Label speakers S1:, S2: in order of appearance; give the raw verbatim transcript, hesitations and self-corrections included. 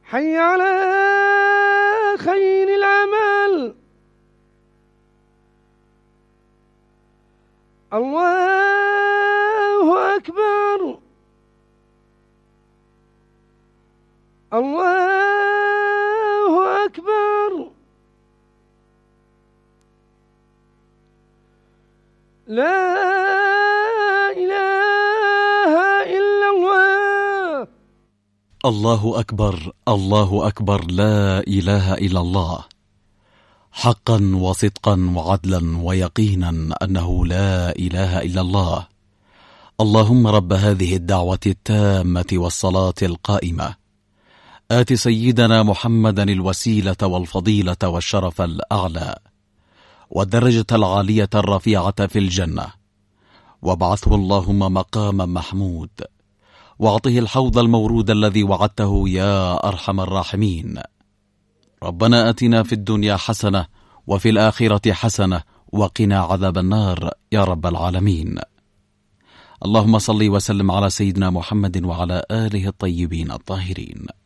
S1: حي على خير العمل. الله أكبر. الله أكبر. لا إله إلا الله.
S2: الله أكبر، الله أكبر، لا إله إلا الله، حقا وصدقا وعدلا ويقينا أنه لا إله إلا الله. اللهم رب هذه الدعوة التامة والصلاة القائمة، آت سيدنا محمدا الوسيلة والفضيلة والشرف الأعلى والدرجة العالية الرفيعة في الجنة، وابعثه اللهم مقاما محمود، واعطه الحوض المورود الذي وعدته يا أرحم الراحمين. ربنا آتنا في الدنيا حسنة وفي الآخرة حسنة وقنا عذاب النار يا رب العالمين. اللهم صل وسلم على سيدنا محمد وعلى آله الطيبين الطاهرين.